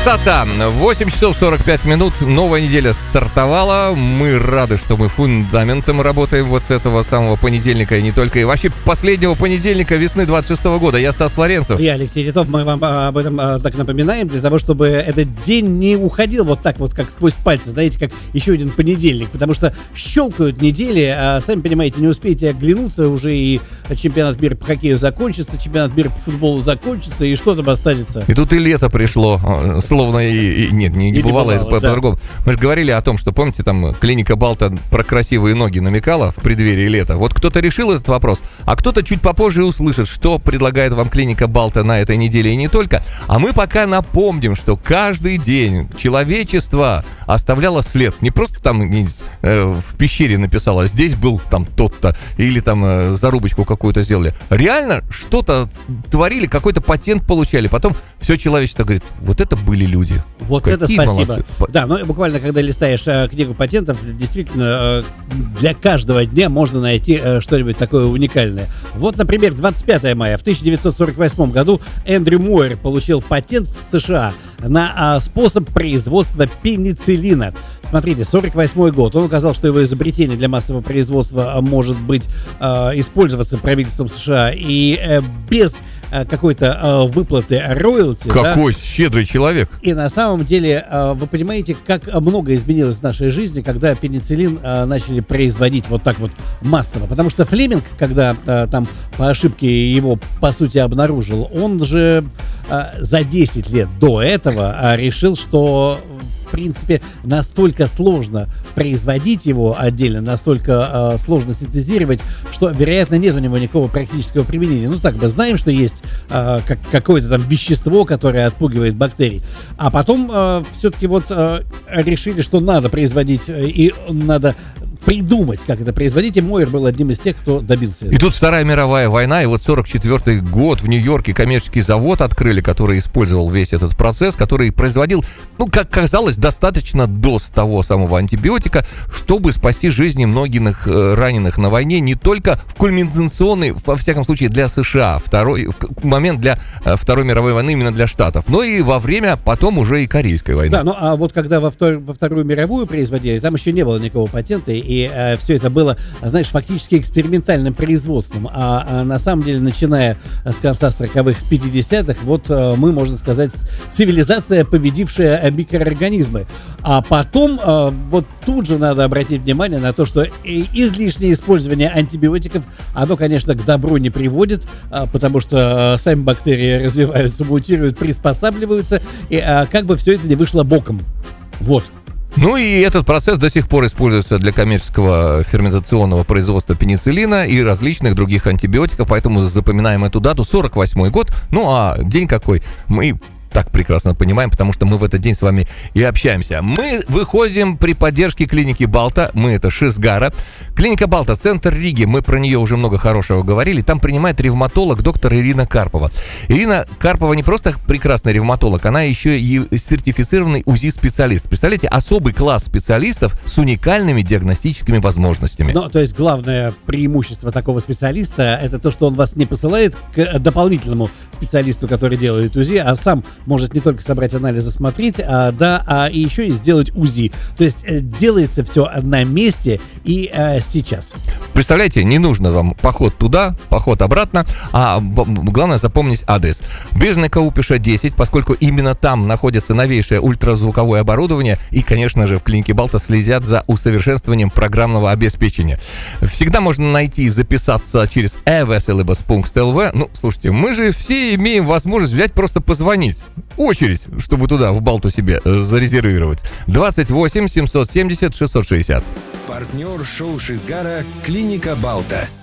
Красота! 8 часов 45 минут. Новая неделя стартовала. Мы рады, что мы фундаментом работаем вот этого самого понедельника. И не только. И вообще последнего понедельника весны 26-го года. Я Стас Флоренцев. Я Алексей Титов. Мы вам об этом так напоминаем, для того, чтобы этот день не уходил вот так вот, как сквозь пальцы. Знаете, как еще один понедельник. Потому что щелкают недели. А сами понимаете, не успеете оглянуться, уже и чемпионат мира по хоккею закончится, чемпионат мира по футболу закончится, и что там останется? И тут и лето пришло. Словно нет, не бывало это по-другому. Да. Мы же говорили о том, что, помните, там клиника Балта про красивые ноги намекала в преддверии лета. Вот кто-то решил этот вопрос, а кто-то чуть попозже услышит, что предлагает вам клиника Балта на этой неделе и не только. А мы пока напомним, что каждый день человечество оставляло след. Не просто там в пещере написало, здесь был там тот-то, или там зарубочку какую-то сделали. Реально что-то творили, какой-то патент получали. Потом все человечество говорит, вот это были люди. Вот какие это спасибо. Молодцы. Да, но буквально, когда листаешь книгу патентов, действительно, для каждого дня можно найти что-нибудь такое уникальное. Вот, например, 25 мая в 1948 году Эндрю Мойер получил патент в США на способ производства пенициллина. Смотрите, 48 год. Он указал, что его изобретение для массового производства может быть использоваться правительством США и без какой-то выплаты роялти. Какой щедрый человек. И на самом деле, вы понимаете, как много изменилось в нашей жизни, когда пенициллин начали производить вот так вот массово. Потому что Флеминг, когда там по ошибке его, по сути, обнаружил, он же за 10 лет до этого решил, что в принципе настолько сложно производить его отдельно, настолько сложно синтезировать, что, вероятно, нет у него никакого практического применения. Ну так, мы знаем, что есть какое-то там вещество, которое отпугивает бактерий. А потом все-таки вот решили, что надо производить и надо придумать, как это производить, и Мойер был одним из тех, кто добился этого. И тут Вторая мировая война, и вот 44-й год в Нью-Йорке коммерческий завод открыли, который использовал весь этот процесс, который производил, ну, как казалось, достаточно доз того самого антибиотика, чтобы спасти жизни многих раненых на войне, не только в кульминационный, во всяком случае, для США, момент для Второй мировой войны, именно для Штатов, но и во время потом уже и Корейской войны. Да, ну а вот когда во Вторую мировую производили, там еще не было никакого патента, и все это было, знаешь, фактически экспериментальным производством. А на самом деле, начиная с конца 40-х, с 50-х, вот мы, можно сказать, цивилизация, победившая микроорганизмы. А потом вот тут же надо обратить внимание на то, что излишнее использование антибиотиков, оно, конечно, к добру не приводит, потому что сами бактерии развиваются, мутируют, приспосабливаются, и как бы все это не вышло боком. Вот. Ну и этот процесс до сих пор используется для коммерческого ферментационного производства пенициллина и различных других антибиотиков, поэтому запоминаем эту дату, 48-й год. Ну а день какой? Мы так прекрасно понимаем, потому что мы в этот день с вами и общаемся. Мы выходим при поддержке клиники Балта, мы это Шизгара. Клиника Балта, центр Риги, мы про нее уже много хорошего говорили. Там принимает ревматолог доктор Ирина Карпова. Ирина Карпова не просто прекрасный ревматолог, она еще и сертифицированный УЗИ-специалист. Представляете, особый класс специалистов с уникальными диагностическими возможностями. Ну, то есть главное преимущество такого специалиста — это то, что он вас не посылает к дополнительному специалисту, который делает УЗИ, а сам может не только собрать анализы, смотреть, а и еще и сделать УЗИ. То есть делается все на месте и сейчас. Представляете, не нужно вам поход туда, поход обратно, а главное запомнить адрес. Бережная Каупиша 10, поскольку именно там находится новейшее ультразвуковое оборудование, и, конечно же, в клинике Балта следят за усовершенствованием программного обеспечения. Всегда можно найти и записаться через e-veselibus.lv. Ну, слушайте, мы же все имеем возможность взять, просто позвонить. Очередь, чтобы туда, в Балту себе зарезервировать. 28 770 660. Партнер шоу Шизгара — клиника Балта.